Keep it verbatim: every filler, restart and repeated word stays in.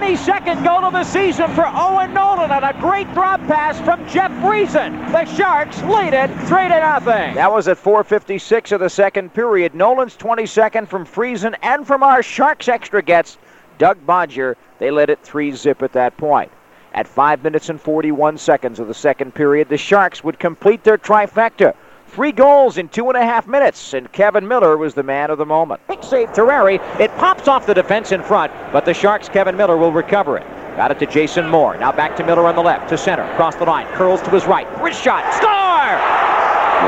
twenty-second goal of the season for Owen Nolan on a great drop pass from Jeff Friesen. The Sharks lead it three to nothing. That was at four fifty-six of the second period. Nolan's twenty-second from Friesen and from our Sharks extra gets Doug Bodger. They led it three zip at that point. At five minutes and forty-one seconds of the second period, the Sharks would complete their trifecta. Three goals in two and a half minutes, and Kevin Miller was the man of the moment. Big save, Terreri. It pops off the defense in front, but the Sharks' Kevin Miller will recover it. Got it to Jason Moore. Now back to Miller on the left, to center, across the line, curls to his right. Wrist shot,